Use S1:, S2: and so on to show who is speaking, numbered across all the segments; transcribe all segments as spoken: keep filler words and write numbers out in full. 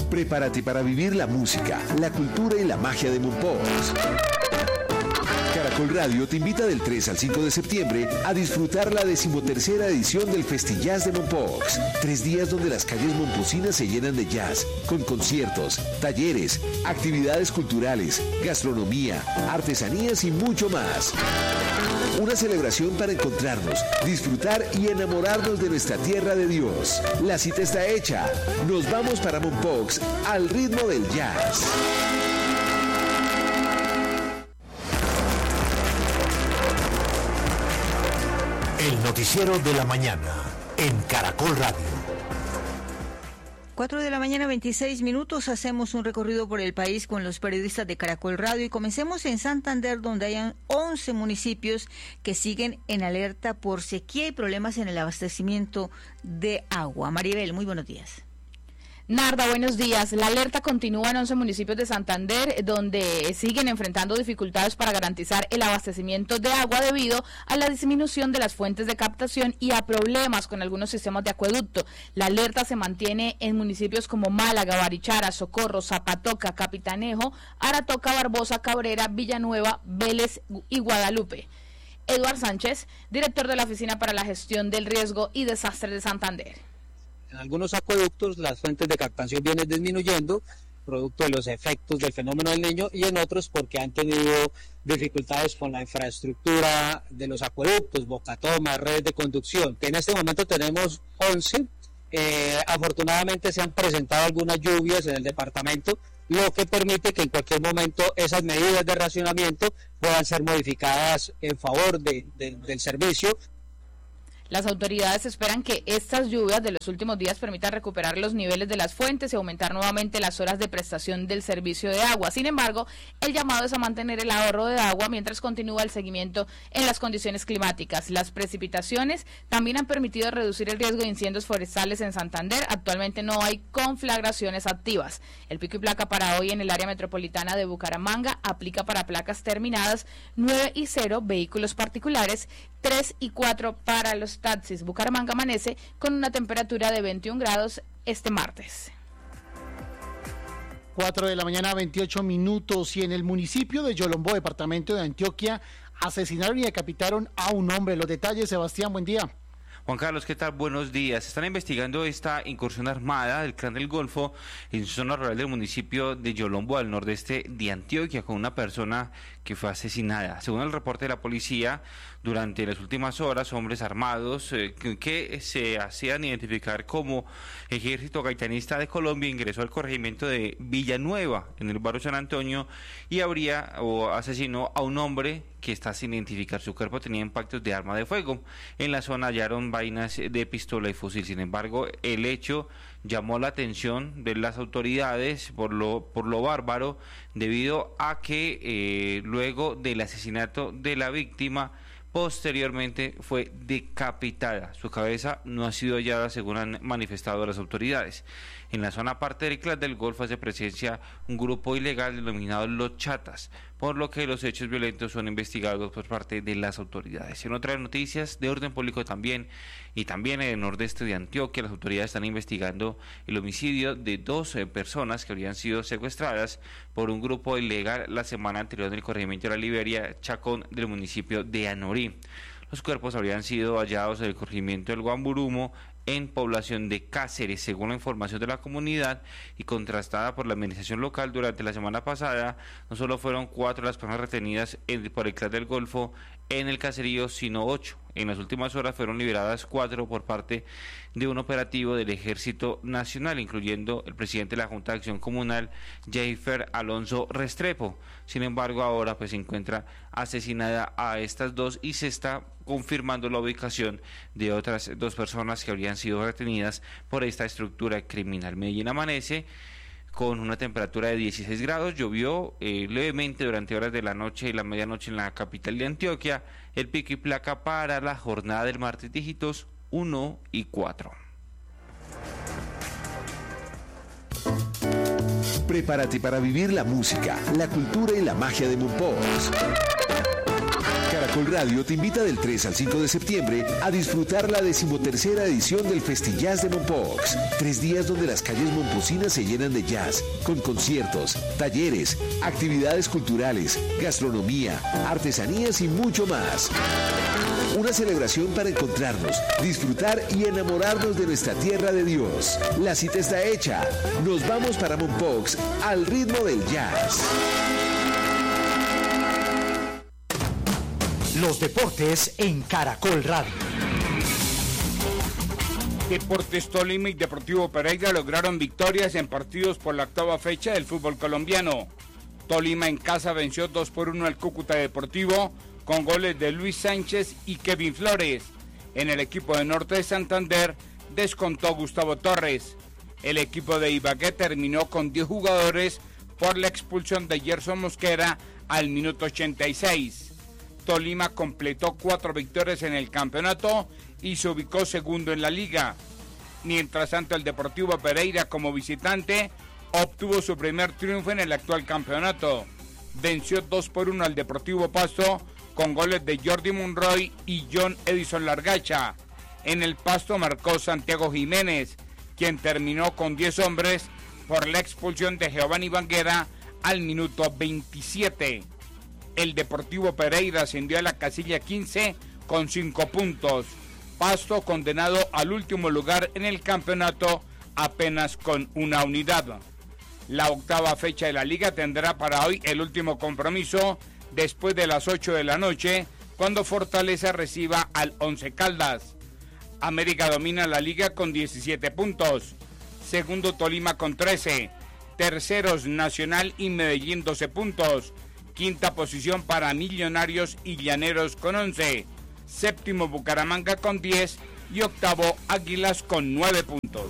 S1: Prepárate para vivir la música, la cultura y la magia de Mompox. Caracol Radio te invita del tres al cinco de septiembre a disfrutar la decimotercera edición del Festillas de Mompox. Tres días donde las calles momposinas se llenan de jazz, con conciertos, talleres, actividades culturales, gastronomía, artesanías y mucho más. Una celebración para encontrarnos, disfrutar y enamorarnos de nuestra tierra de Dios. La cita está hecha. Nos vamos para Mompox al ritmo del jazz.
S2: El noticiero de la mañana en Caracol Radio.
S3: cuatro de la mañana, veintiséis minutos, hacemos un recorrido por el país con los periodistas de Caracol Radio y comencemos en Santander, donde hay once municipios que siguen en alerta por sequía y problemas en el abastecimiento de agua. Maribel, muy buenos días.
S4: Narda, buenos días. La alerta continúa en once municipios de Santander, donde siguen enfrentando dificultades para garantizar el abastecimiento de agua debido a la disminución de las fuentes de captación y a problemas con algunos sistemas de acueducto. La alerta se mantiene en municipios como Málaga, Barichara, Socorro, Zapatoca, Capitanejo, Aratoca, Barbosa, Cabrera, Villanueva, Vélez y Guadalupe. Eduard Sánchez, director de la Oficina para la Gestión del Riesgo y Desastres de Santander.
S5: En algunos acueductos las fuentes de captación vienen disminuyendo, producto de los efectos del fenómeno del Niño, y en otros porque han tenido dificultades con la infraestructura de los acueductos, bocatomas, redes de conducción. En este momento tenemos once, eh, afortunadamente se han presentado algunas lluvias en el departamento, lo que permite que en cualquier momento esas medidas de racionamiento puedan ser modificadas en favor de, de, del servicio.
S4: Las autoridades esperan que estas lluvias de los últimos días permitan recuperar los niveles de las fuentes y aumentar nuevamente las horas de prestación del servicio de agua. Sin embargo, el llamado es a mantener el ahorro de agua mientras continúa el seguimiento en las condiciones climáticas. Las precipitaciones también han permitido reducir el riesgo de incendios forestales en Santander. Actualmente no hay conflagraciones activas. El pico y placa para hoy en el área metropolitana de Bucaramanga aplica para placas terminadas nueve y cero, vehículos particulares, tres y cuatro para los taxis. Bucaramanga amanece con una temperatura de veintiún grados este martes.
S6: cuatro de la mañana, veintiocho minutos, y en el municipio de Yolombó, departamento de Antioquia, asesinaron y decapitaron a un hombre. Los detalles, Sebastián, buen día.
S7: Juan Carlos, ¿qué tal? Buenos días. Están investigando esta incursión armada del Clan del Golfo en zona rural del municipio de Yolombó, al nordeste de Antioquia, con una persona que fue asesinada. Según el reporte de la policía, durante las últimas horas, hombres armados eh, que, que se hacían identificar como Ejército Gaitanista de Colombia ingresó al corregimiento de Villanueva, en el barrio San Antonio, y habría o asesinó a un hombre que está sin identificar. Su cuerpo tenía impactos de arma de fuego. En la zona hallaron vainas de pistola y fusil. Sin embargo, el hecho llamó la atención de las autoridades por lo por lo bárbaro, debido a que eh, luego del asesinato de la víctima, posteriormente fue decapitada. Su cabeza no ha sido hallada, según han manifestado las autoridades. En la zona parte del Clan del Golfo hace presencia un grupo ilegal denominado Los Chatas, por lo que los hechos violentos son investigados por parte de las autoridades. En otras noticias de orden público también, y también en el nordeste de Antioquia, las autoridades están investigando el homicidio de doce personas que habrían sido secuestradas por un grupo ilegal la semana anterior en el corregimiento de la Liberia, Chacón, del municipio de Anorí. Los cuerpos habrían sido hallados en el corregimiento del Guamburumo, en población de Cáceres. Según la información de la comunidad y contrastada por la administración local, durante la semana pasada no solo fueron cuatro las personas retenidas en, por el Clan del Golfo en el caserío, sino ocho. En las últimas horas fueron liberadas cuatro por parte de un operativo del Ejército Nacional, incluyendo el presidente de la Junta de Acción Comunal, Jeifer Alonso Restrepo. Sin embargo, ahora pues se encuentra asesinada a estas dos y se está confirmando la ubicación de otras dos personas que habrían sido retenidas por esta estructura criminal. Medellín amanece con una temperatura de dieciséis grados, llovió eh, levemente durante horas de la noche y la medianoche en la capital de Antioquia. El pico y placa para la jornada del martes, dígitos uno y cuatro.
S1: Prepárate para vivir la música, la cultura y la magia de Mompox. Caracol Radio te invita del tres al cinco de septiembre a disfrutar la decimotercera edición del Festijazz de Mompox. Tres días donde las calles momposinas se llenan de jazz, con conciertos, talleres, actividades culturales, gastronomía, artesanías y mucho más. Una celebración para encontrarnos, disfrutar y enamorarnos de nuestra tierra de Dios. La cita está hecha. Nos vamos para Mompox al ritmo del jazz.
S2: Los deportes en Caracol Radio.
S8: Deportes Tolima y Deportivo Pereira lograron victorias en partidos por la octava fecha del fútbol colombiano. Tolima en casa venció dos por uno al Cúcuta Deportivo con goles de Luis Sánchez y Kevin Flores. En el equipo de Norte de Santander descontó Gustavo Torres. El equipo de Ibagué terminó con diez jugadores por la expulsión de Gerson Mosquera al minuto ochenta y seis. Tolima completó cuatro victorias en el campeonato y se ubicó segundo en la liga. Mientras tanto, el Deportivo Pereira como visitante obtuvo su primer triunfo en el actual campeonato. Venció dos por uno al Deportivo Pasto con goles de Jordi Monroy y John Edison Largacha. En el Pasto marcó Santiago Jiménez, quien terminó con diez hombres por la expulsión de Giovanni Banguera al minuto veintisiete. El Deportivo Pereira ascendió a la casilla quince con cinco puntos. Pasto condenado al último lugar en el campeonato apenas con una unidad. La octava fecha de la liga tendrá para hoy el último compromiso después de las ocho de la noche, cuando Fortaleza reciba al Once Caldas. América domina la liga con diecisiete puntos. Segundo Tolima con trece. Terceros Nacional y Medellín doce puntos. Quinta posición para Millonarios y Llaneros con once. Séptimo Bucaramanga con diez y octavo Águilas con nueve puntos.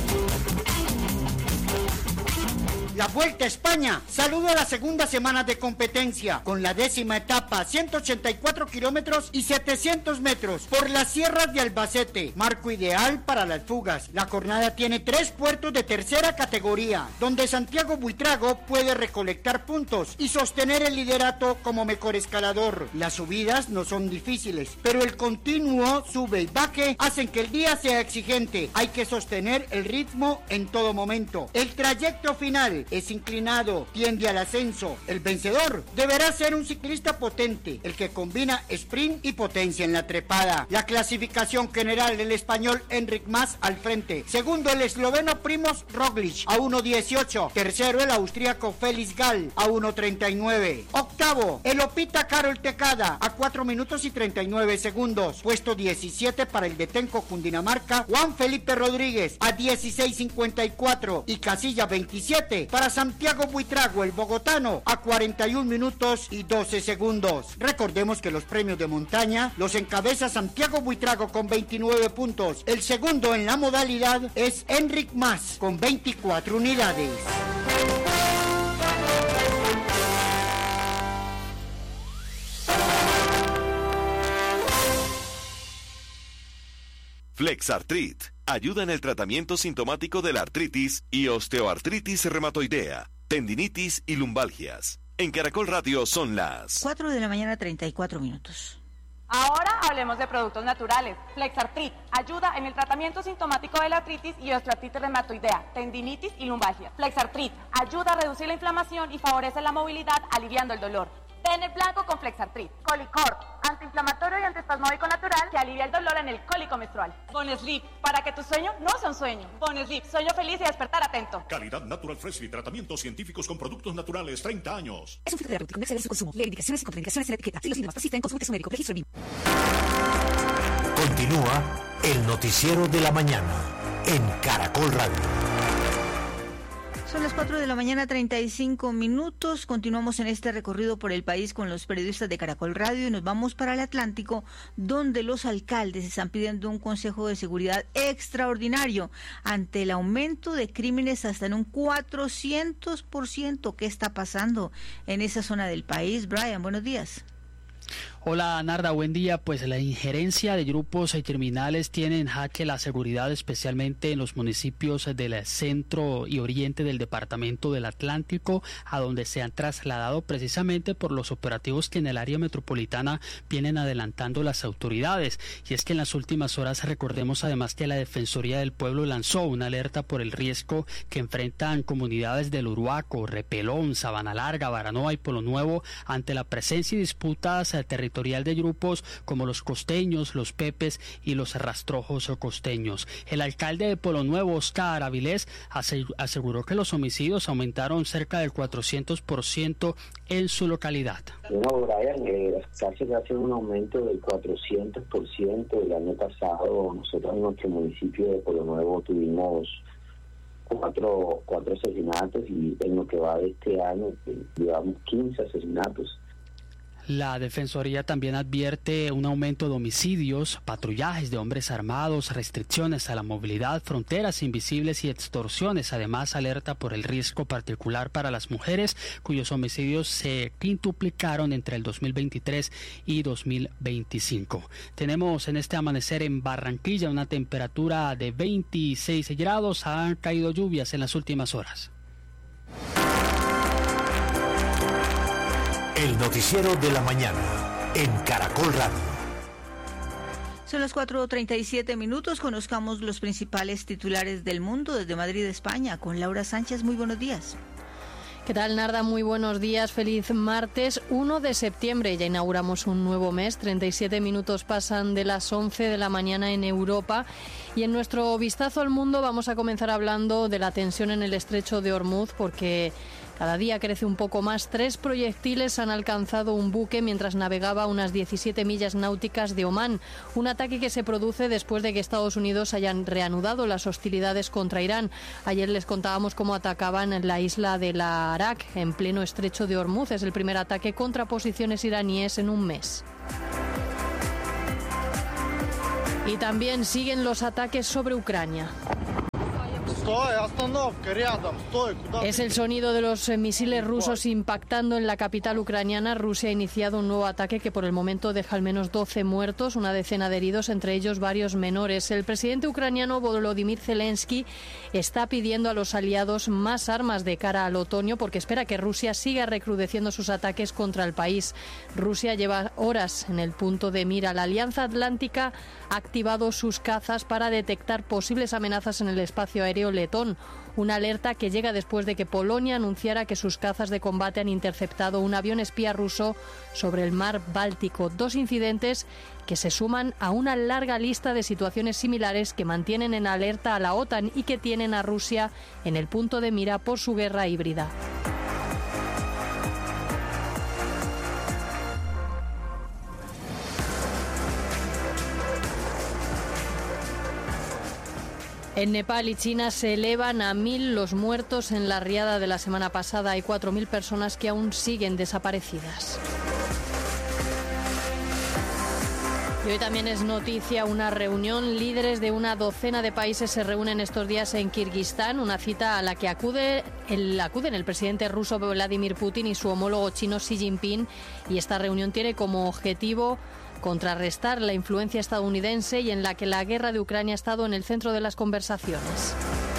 S9: La Vuelta a España saluda la segunda semana de competencia con la décima etapa, ciento ochenta y cuatro kilómetros y setecientos metros por las sierras de Albacete, marco ideal para las fugas. La jornada tiene tres puertos de tercera categoría, donde Santiago Buitrago puede recolectar puntos y sostener el liderato como mejor escalador. Las subidas no son difíciles, pero el continuo sube y baje hacen que el día sea exigente. Hay que sostener el ritmo en todo momento. El trayecto final es inclinado, tiende al ascenso. El vencedor deberá ser un ciclista potente, el que combina sprint y potencia en la trepada. La clasificación general del español Enric Mas al frente. Segundo el esloveno Primoz Roglic a uno dieciocho. Tercero el austríaco Felix Gall a uno treinta y nueve. Octavo el opita Karol Tecada a cuatro minutos y treinta y nueve segundos. Puesto diecisiete para el de Tenco Cundinamarca Juan Felipe Rodríguez a dieciséis cincuenta y cuatro. Y casilla veintisiete para Santiago Buitrago, el bogotano, a cuarenta y un minutos y doce segundos. Recordemos que los premios de montaña los encabeza Santiago Buitrago con veintinueve puntos. El segundo en la modalidad es Enric Mas con veinticuatro unidades.
S10: Flexartrit ayuda en el tratamiento sintomático de la artritis y osteoartritis reumatoidea, tendinitis y lumbalgias. En Caracol Radio son las
S3: cuatro de la mañana, treinta y cuatro minutos.
S11: Ahora hablemos de productos naturales. Flexartrit ayuda en el tratamiento sintomático de la artritis y osteoartritis reumatoidea, tendinitis y lumbalgia. Flexartrit ayuda a reducir la inflamación y favorece la movilidad, aliviando el dolor. Ten el blanco con Flexartrit. Colicorp, antiinflamatorio y antiespasmódico natural que alivia el dolor en el cólico menstrual. Bonesleep, para que tu sueño no sea un sueño. Bonesleep, sueño feliz y despertar atento.
S12: Calidad Natural Freshly, tratamientos científicos con productos naturales, treinta años.
S13: Es un filtro terapéutico, no excede su consumo. Lee indicaciones y contraindicaciones en la etiqueta. Si los síntomas persisten, consulte a su médico. Registro B I M.
S2: Continúa el noticiero de la mañana en Caracol Radio.
S3: Son las cuatro de la mañana, treinta y cinco minutos. Continuamos en este recorrido por el país con los periodistas de Caracol Radio y nos vamos para el Atlántico, donde los alcaldes están pidiendo un consejo de seguridad extraordinario ante el aumento de crímenes hasta en un cuatrocientos por ciento. ¿Qué está pasando en esa zona del país? Brian, buenos días.
S14: Hola Narda, buen día. Pues la injerencia de grupos criminales tiene en jaque la seguridad, especialmente en los municipios del centro y oriente del departamento del Atlántico, a donde se han trasladado precisamente por los operativos que en el área metropolitana vienen adelantando las autoridades. Y es que en las últimas horas recordemos además que la Defensoría del Pueblo lanzó una alerta por el riesgo que enfrentan comunidades del Uruaco, Repelón, Sabana Larga, Baranoa y Polo Nuevo ante la presencia y disputas territoriales de grupos como los costeños, los pepes y los rastrojos costeños. El alcalde de Polo Nuevo, Oscar Avilés, aseguró que los homicidios aumentaron cerca del cuatrocientos por ciento en su localidad.
S15: No, Brian, eh, casi hace un aumento del cuatrocientos por ciento. El año pasado nosotros en nuestro municipio de Polo Nuevo tuvimos cuatro, cuatro asesinatos y en lo que va de este año eh, llevamos quince asesinatos.
S14: La Defensoría también advierte un aumento de homicidios, patrullajes de hombres armados, restricciones a la movilidad, fronteras invisibles y extorsiones. Además, alerta por el riesgo particular para las mujeres, cuyos homicidios se quintuplicaron entre el dos mil veintitrés y dos mil veinticinco. Tenemos en este amanecer en Barranquilla una temperatura de veintiséis grados. Han caído lluvias en las últimas horas.
S2: El noticiero de la mañana en Caracol Radio.
S3: Son las cuatro treinta y siete minutos. Conozcamos los principales titulares del mundo desde Madrid, España, con Laura Sánchez. Muy buenos días.
S16: ¿Qué tal, Narda? Muy buenos días. Feliz martes uno de septiembre. Ya inauguramos un nuevo mes. treinta y siete minutos pasan de las once de la mañana en Europa. Y en nuestro vistazo al mundo vamos a comenzar hablando de la tensión en el estrecho de Ormuz, porque cada día crece un poco más. Tres proyectiles han alcanzado un buque mientras navegaba a unas diecisiete millas náuticas de Omán. Un ataque que se produce después de que Estados Unidos hayan reanudado las hostilidades contra Irán. Ayer les contábamos cómo atacaban en la isla de la Arak, en pleno estrecho de Ormuz. Es el primer ataque contra posiciones iraníes en un mes. Y también siguen los ataques sobre Ucrania. Es el sonido de los misiles rusos impactando en la capital ucraniana. Rusia ha iniciado un nuevo ataque que por el momento deja al menos doce muertos, una decena de heridos, entre ellos varios menores. El presidente ucraniano Volodymyr Zelensky está pidiendo a los aliados más armas de cara al otoño porque espera que Rusia siga recrudeciendo sus ataques contra el país. Rusia lleva horas en el punto de mira. La Alianza Atlántica ha activado sus cazas para detectar posibles amenazas en el espacio aéreo letón. Una alerta que llega después de que Polonia anunciara que sus cazas de combate han interceptado un avión espía ruso sobre el mar Báltico. Dos incidentes que se suman a una larga lista de situaciones similares que mantienen en alerta a la OTAN y que tienen a Rusia en el punto de mira por su guerra híbrida. En Nepal y China se elevan a mil los muertos en la riada de la semana pasada. Hay cuatro mil personas que aún siguen desaparecidas. Y hoy también es noticia una reunión. Líderes de una docena de países se reúnen estos días en Kirguistán, una cita a la que acude el, acuden el presidente ruso Vladimir Putin y su homólogo chino Xi Jinping. Y esta reunión tiene como objetivo contrarrestar la influencia estadounidense y en la que la guerra de Ucrania ha estado en el centro de las conversaciones.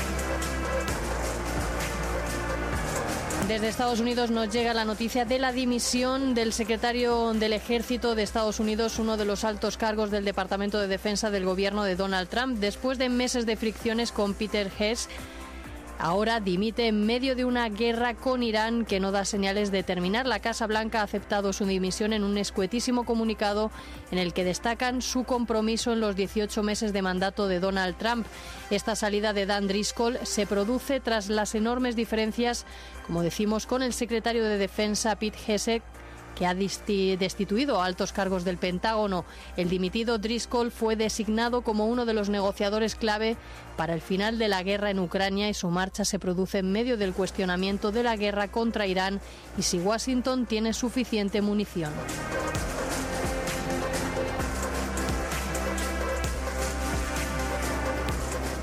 S16: Desde Estados Unidos nos llega la noticia de la dimisión del secretario del Ejército de Estados Unidos, uno de los altos cargos del Departamento de Defensa del gobierno de Donald Trump, después de meses de fricciones con Peter Hess. Ahora dimite en medio de una guerra con Irán que no da señales de terminar. La Casa Blanca ha aceptado su dimisión en un escuetísimo comunicado en el que destacan su compromiso en los dieciocho meses de mandato de Donald Trump. Esta salida de Dan Driscoll se produce tras las enormes diferencias, como decimos, con el secretario de Defensa Pete Hegseth, que ha destituido a altos cargos del Pentágono. El dimitido Driscoll fue designado como uno de los negociadores clave para el final de la guerra en Ucrania y su marcha se produce en medio del cuestionamiento de la guerra contra Irán y si Washington tiene suficiente munición.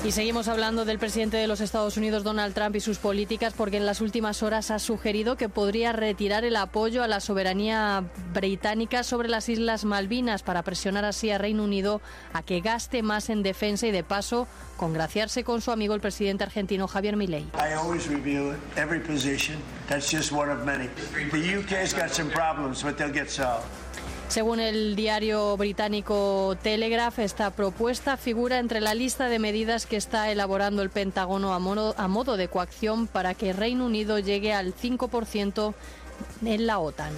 S16: Y seguimos hablando del presidente de los Estados Unidos, Donald Trump, y sus políticas, porque en las últimas horas ha sugerido que podría retirar el apoyo a la soberanía británica sobre las Islas Malvinas para presionar así a Reino Unido a que gaste más en defensa y, de paso, congraciarse con su amigo el presidente argentino Javier Milei.
S17: I always review every position. That's just one of many. The U K's got some problems, but they'll get solved.
S16: Según el diario británico Telegraph, esta propuesta figura entre la lista de medidas que está elaborando el Pentágono a modo, a modo de coacción para que Reino Unido llegue al cinco por ciento en la OTAN.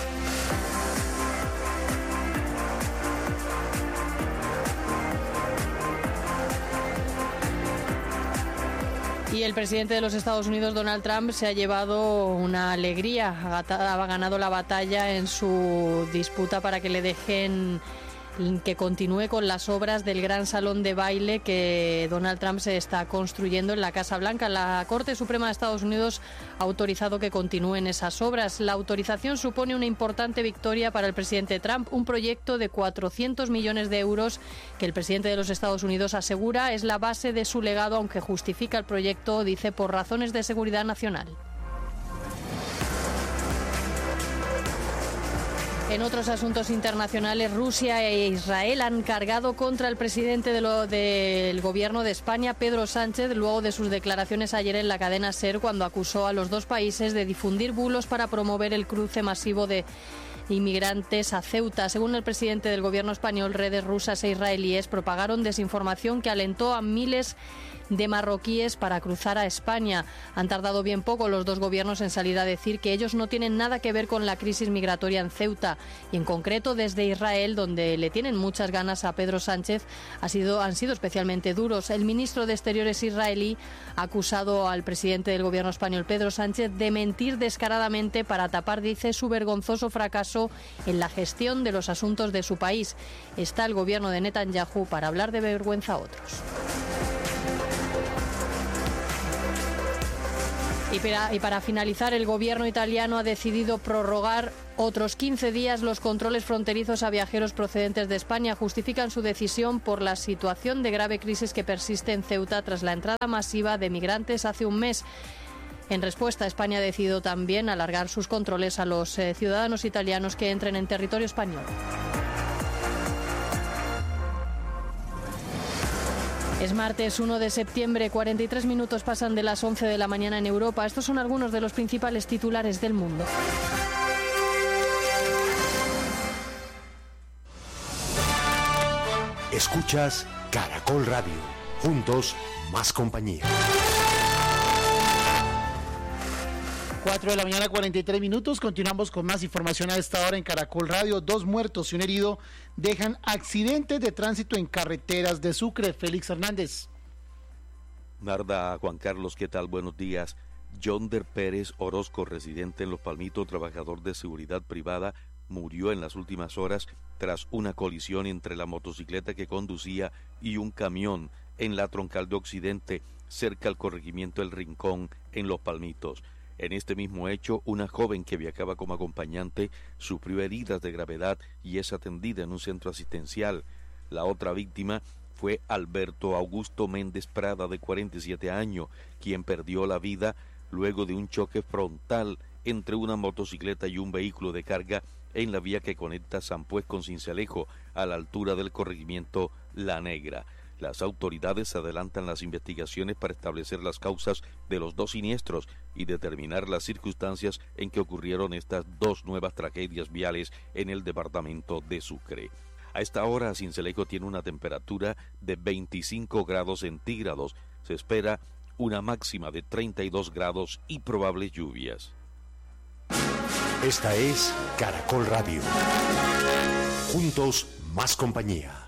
S16: Y el presidente de los Estados Unidos, Donald Trump, se ha llevado una alegría. Ha ganado la batalla en su disputa para que le dejen que continúe con las obras del gran salón de baile que Donald Trump se está construyendo en la Casa Blanca. La Corte Suprema de Estados Unidos ha autorizado que continúen esas obras. La autorización supone una importante victoria para el presidente Trump, un proyecto de cuatrocientos millones de euros que el presidente de los Estados Unidos asegura es la base de su legado, aunque justifica el proyecto, dice, por razones de seguridad nacional. En otros asuntos internacionales, Rusia e Israel han cargado contra el presidente de lo, del gobierno de España, Pedro Sánchez, luego de sus declaraciones ayer en la cadena SER, cuando acusó a los dos países de difundir bulos para promover el cruce masivo de inmigrantes a Ceuta. Según el presidente del gobierno español, redes rusas e israelíes propagaron desinformación que alentó a miles de marroquíes para cruzar a España. Han tardado bien poco los dos gobiernos en salir a decir que ellos no tienen nada que ver con la crisis migratoria en Ceuta, y en concreto desde Israel, donde le tienen muchas ganas a Pedro Sánchez, ha sido, han sido especialmente duros. El ministro de Exteriores israelí ha acusado al presidente del gobierno español, Pedro Sánchez, de mentir descaradamente para tapar, dice, su vergonzoso fracaso en la gestión de los asuntos de su país. Está el gobierno de Netanyahu para hablar de vergüenza a otros. Y para, y para finalizar, el gobierno italiano ha decidido prorrogar otros quince días los controles fronterizos a viajeros procedentes de España. Justifican su decisión por la situación de grave crisis que persiste en Ceuta tras la entrada masiva de migrantes hace un mes. En respuesta, España ha decidido también alargar sus controles a los eh, ciudadanos italianos que entren en territorio español. Es martes uno de septiembre, cuarenta y tres minutos pasan de las once de la mañana en Europa. Estos son algunos de los principales titulares del mundo.
S2: Escuchas Caracol Radio. Juntos, más compañía.
S6: cuatro de la mañana, cuarenta y tres minutos. Continuamos con más información a esta hora en Caracol Radio. Dos muertos y un herido dejan accidentes de tránsito en carreteras de Sucre. Félix Hernández.
S18: Narda, Juan Carlos, ¿qué tal? Buenos días. Yonder Pérez Orozco, residente en Los Palmitos, trabajador de seguridad privada, murió en las últimas horas tras una colisión entre la motocicleta que conducía y un camión en la troncal de Occidente, cerca al corregimiento El Rincón, en Los Palmitos. En este mismo hecho, una joven que viajaba como acompañante sufrió heridas de gravedad y es atendida en un centro asistencial. La otra víctima fue Alberto Augusto Méndez Prada, de cuarenta y siete años, quien perdió la vida luego de un choque frontal entre una motocicleta y un vehículo de carga en la vía que conecta San Pues con Cincelejo, a la altura del corregimiento La Negra. Las autoridades adelantan las investigaciones para establecer las causas de los dos siniestros y determinar las circunstancias en que ocurrieron estas dos nuevas tragedias viales en el departamento de Sucre. A esta hora, Cincelejo tiene una temperatura de veinticinco grados centígrados. Se espera una máxima de treinta y dos grados y probables lluvias.
S2: Esta es Caracol Radio. Juntos, más compañía.